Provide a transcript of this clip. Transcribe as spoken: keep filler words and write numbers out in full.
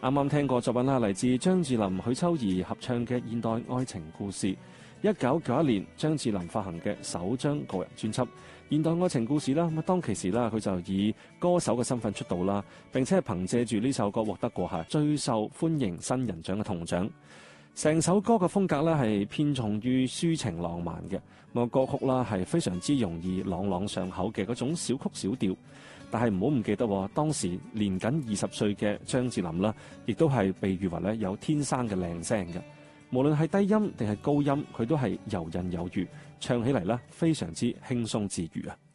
啱啱聽過作品啦，嚟自張智霖、許秋怡合唱嘅現代愛情故事。一九九一年，張智霖發行嘅首張個人專輯《現代愛情故事》啦。咁當其時啦，佢就以歌手嘅身份出道啦，並且係憑藉住呢首歌獲得過下最受歡迎新人獎嘅銅獎。成首歌嘅風格咧係偏重於抒情浪漫嘅，咁歌曲啦係非常之容易朗朗上口嘅嗰種小曲小調。但係唔好唔記得，當時年僅二十歲嘅張智霖啦，亦都係被譽為咧有天生嘅靚聲嘅。無論係低音定係高音，佢都係游刃有餘，唱起嚟咧非常之輕鬆自如啊！